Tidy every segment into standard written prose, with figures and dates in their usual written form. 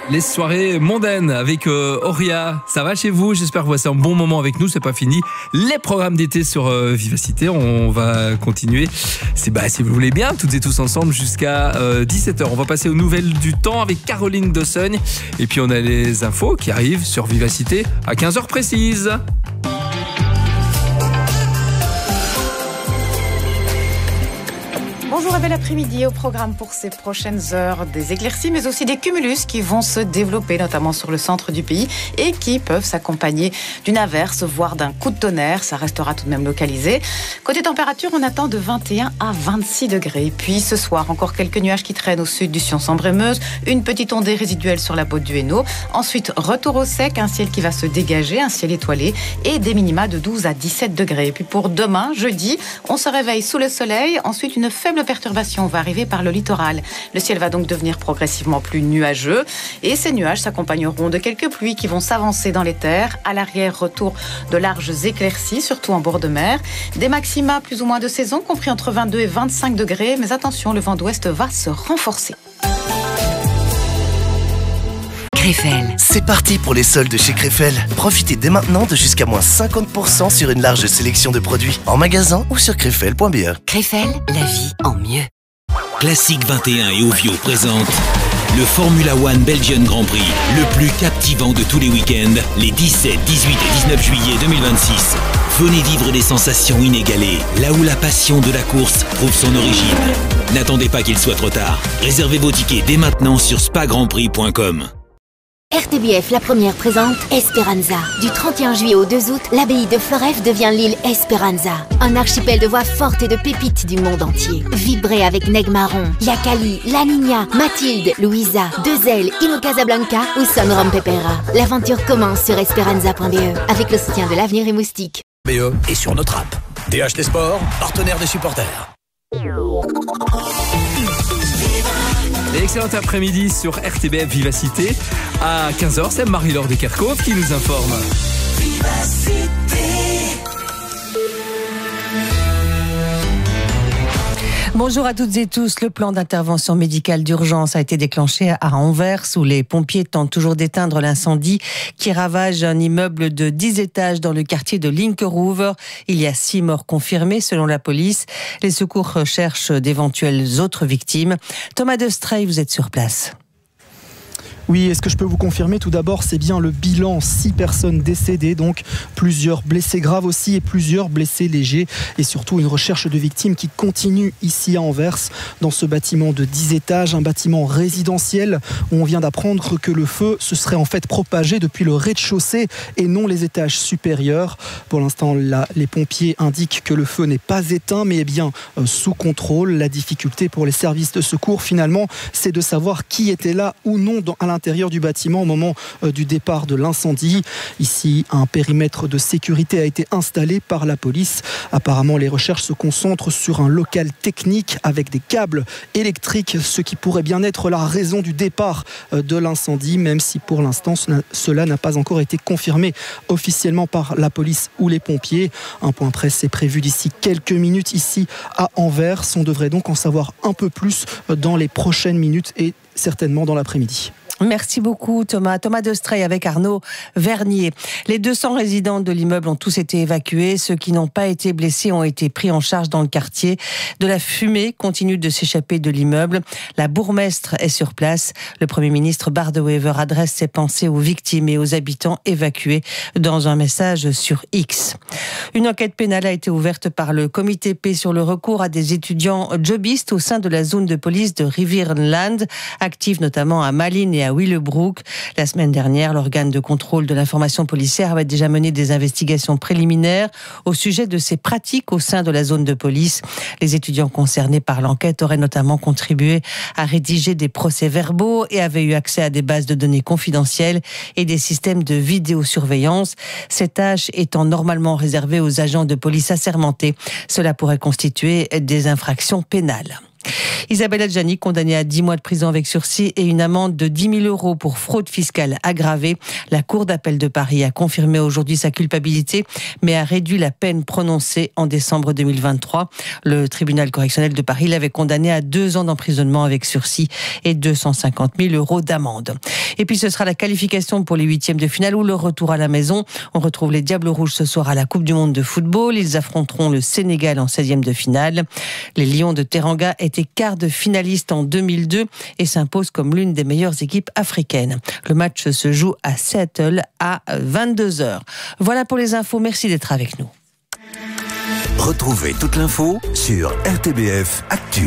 Les soirées mondaines avec Auria. Ça va chez vous? J'espère que vous passez un bon moment avec nous. C'est pas fini. Les programmes d'été sur Vivacité, on va continuer. Si vous voulez bien, toutes et tous ensemble jusqu'à 17h. On va passer aux nouvelles du temps avec Caroline Dossogne. Et puis on a les infos qui arrivent sur Vivacité à 15h précises. Bonjour et bel après-midi. Au programme pour ces prochaines heures, des éclaircies mais aussi des cumulus qui vont se développer notamment sur le centre du pays et qui peuvent s'accompagner d'une averse voire d'un coup de tonnerre. Ça restera tout de même localisé. Côté température, on attend de 21 à 26 degrés. Puis ce soir, encore quelques nuages qui traînent au sud du Sion-Sambre-et-Meuse, une petite ondée résiduelle sur la côte du Hainaut. Ensuite, retour au sec, un ciel qui va se dégager, un ciel étoilé et des minima de 12 à 17 degrés. Et puis pour demain, jeudi, on se réveille sous le soleil. Ensuite, une faible perturbation va arriver par le littoral. Le ciel va donc devenir progressivement plus nuageux et ces nuages s'accompagneront de quelques pluies qui vont s'avancer dans les terres. À l'arrière, retour de larges éclaircies, surtout en bord de mer. Des maxima plus ou moins de saison, compris entre 22 et 25 degrés. Mais attention, le vent d'ouest va se renforcer. Krefel. C'est parti pour les soldes chez Krefel. Profitez dès maintenant de jusqu'à moins 50% sur une large sélection de produits en magasin ou sur krefel.be. Krefel, la vie en mieux. Classique 21 et Ovio présente le Formula One Belgian Grand Prix, le plus captivant de tous les week-ends, les 17, 18 et 19 juillet 2026. Venez vivre des sensations inégalées, là où la passion de la course trouve son origine. N'attendez pas qu'il soit trop tard. Réservez vos tickets dès maintenant sur spagrandprix.com. RTBF, la première, présente Esperanza. Du 31 juillet au 2 août, l'abbaye de Floreffe devient l'île Esperanza. Un archipel de voix fortes et de pépites du monde entier. Vibrez avec Neg Marron, Yakali, La Niña, Mathilde, Louisa, Deux Ailes, Ino Casablanca ou Son Rom Pepera. L'aventure commence sur esperanza.be avec le soutien de l'Avenir et Moustique. BE et sur notre app. DHT Sport, partenaire des supporters. Excellent après-midi sur RTBF Vivacité. À 15h, c'est Marie-Laure de Kerkhove qui nous informe. Bonjour à toutes et tous. Le plan d'intervention médicale d'urgence a été déclenché à Anvers où les pompiers tentent toujours d'éteindre l'incendie qui ravage un immeuble de 10 étages dans le quartier de Linkeroever. Il y a 6 morts confirmés selon la police. Les secours recherchent d'éventuelles autres victimes. Thomas Destrey, vous êtes sur place. Oui, est-ce que je peux vous confirmer? Tout d'abord, c'est bien le bilan. 6 personnes décédées, donc plusieurs blessés graves aussi et plusieurs blessés légers. Et surtout, une recherche de victimes qui continue ici à Anvers, dans ce bâtiment de 10 étages, un bâtiment résidentiel où on vient d'apprendre que le feu se serait en fait propagé depuis le rez-de-chaussée et non les étages supérieurs. Pour l'instant, les pompiers indiquent que le feu n'est pas éteint, mais est bien sous contrôle. La difficulté pour les services de secours, finalement, c'est de savoir qui était là ou non à l'intérieur du bâtiment au moment du départ de l'incendie. Ici, un périmètre de sécurité a été installé par la police. Apparemment, les recherches se concentrent sur un local technique avec des câbles électriques, ce qui pourrait bien être la raison du départ de l'incendie, même si pour l'instant, cela n'a pas encore été confirmé officiellement par la police ou les pompiers. Un point presse est prévu d'ici quelques minutes ici à Anvers. On devrait donc en savoir un peu plus dans les prochaines minutes et certainement dans l'après-midi. Merci beaucoup Thomas. Thomas Destrey avec Arnaud Vernier. Les 200 résidents de l'immeuble ont tous été évacués. Ceux qui n'ont pas été blessés ont été pris en charge dans le quartier. De la fumée continue de s'échapper de l'immeuble. La bourgmestre est sur place. Le Premier ministre Bart De Wever adresse ses pensées aux victimes et aux habitants évacués dans un message sur X. Une enquête pénale a été ouverte par le comité P sur le recours à des étudiants jobistes au sein de la zone de police de Rivierenland, active notamment à Malines et à Willebroek. La semaine dernière, l'organe de contrôle de l'information policière avait déjà mené des investigations préliminaires au sujet de ces pratiques au sein de la zone de police. Les étudiants concernés par l'enquête auraient notamment contribué à rédiger des procès-verbaux et avaient eu accès à des bases de données confidentielles et des systèmes de vidéosurveillance. Ces tâches étant normalement réservées aux agents de police assermentés, cela pourrait constituer des infractions pénales. Isabelle Adjani, condamnée à 10 mois de prison avec sursis et une amende de 10 000 € pour fraude fiscale aggravée. La Cour d'appel de Paris a confirmé aujourd'hui sa culpabilité, mais a réduit la peine prononcée en décembre 2023. Le tribunal correctionnel de Paris l'avait condamnée à 2 ans d'emprisonnement avec sursis et 250 000 € d'amende. Et puis ce sera la qualification pour les 8e de finale ou le retour à la maison. On retrouve les Diables Rouges ce soir à la Coupe du Monde de football. Ils affronteront le Sénégal en 16e de finale. Les Lions de Teranga étaient quart de finaliste en 2002 et s'imposent comme l'une des meilleures équipes africaines. Le match se joue à Seattle à 22h. Voilà pour les infos. Merci d'être avec nous. Retrouvez toute l'info sur RTBF Actu.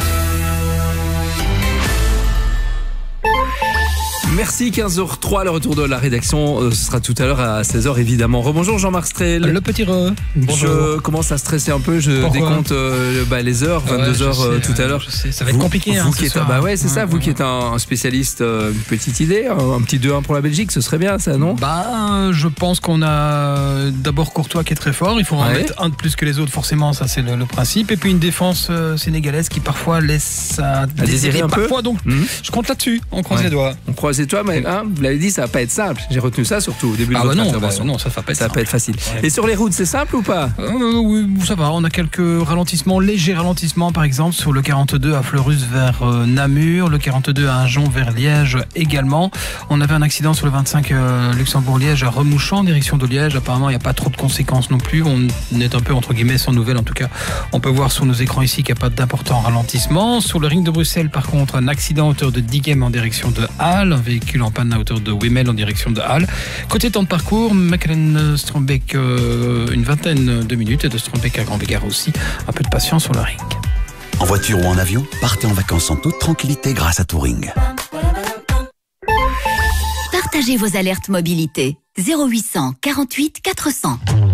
Merci, 15h03, le retour de la rédaction, ce sera tout à l'heure à 16h évidemment. Rebonjour Jean-Marc Strel. Le petit re. Je commence à stresser un peu, je décompte les heures, 22h tout à l'heure. Je sais, ça va être compliqué vous ce soir. C'est ça, vous qui êtes un spécialiste, une petite idée, un petit 2-1 pour la Belgique, ce serait bien ça, non? Je pense qu'on a d'abord Courtois qui est très fort, il faut en mettre un de plus que les autres forcément, ça c'est le principe, et puis une défense sénégalaise qui parfois laisse à désirer un parfois, peu. Donc je compte là-dessus, on croise les doigts. On croise les doigts, mais vous l'avez dit, ça va pas être simple. J'ai retenu ça surtout au début de votre intervention. Non, ça va pas être facile. Ouais. Et sur les routes, c'est simple ou pas? Oui, ça va. On a quelques ralentissements, légers ralentissements, par exemple sur le 42 à Fleurus vers Namur, le 42 à Agen vers Liège également. On avait un accident sur le 25 Luxembourg-Liège à Remouchamps, en direction de Liège. Apparemment, il n'y a pas trop de conséquences non plus. On est un peu entre guillemets sans nouvelles. En tout cas, on peut voir sur nos écrans ici qu'il n'y a pas d'important ralentissement. Sur le ring de Bruxelles, par contre, un accident à hauteur de Diegem en direction de Halle, un véhicule en panne à hauteur de Wimel en direction de Halle. Côté temps de parcours, Mechelen-Strombeek une vingtaine de minutes et de Strombeek à Grand-Bégard aussi. Un peu de patience sur le ring. En voiture ou en avion, partez en vacances en toute tranquillité grâce à Touring. Partagez vos alertes mobilité. 0800 48 400.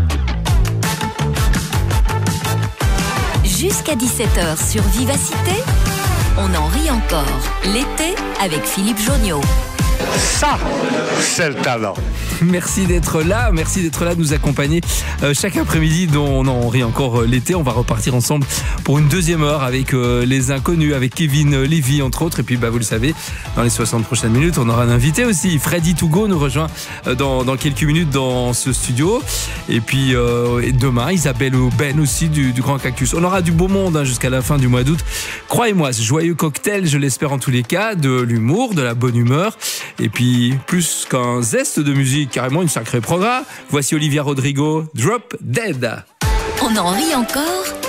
Jusqu'à 17h sur Vivacité, on en rit encore. L'été avec Philippe Jonniot. Ça, c'est le talent. Merci d'être là, de nous accompagner chaque après-midi dont on en rit encore l'été. On va repartir ensemble pour une deuxième heure avec les inconnus, avec Kevin Lévy entre autres. Et puis vous le savez, dans les 60 prochaines minutes, on aura un invité aussi. Freddy Tougo nous rejoint dans quelques minutes dans ce studio. Et puis demain, Isabelle Ben aussi du Grand Cactus. On aura du beau monde jusqu'à la fin du mois d'août. Croyez-moi, ce joyeux cocktail, je l'espère en tous les cas, de l'humour, de la bonne humeur. Et puis, plus qu'un zeste de musique, carrément une sacrée programme. Voici Olivia Rodrigo, Drop Dead. On en rit encore